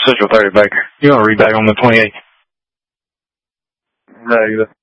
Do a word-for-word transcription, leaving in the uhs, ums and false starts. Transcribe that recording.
Central thirty Baker. You want to read back on the twenty-eighth? Negative.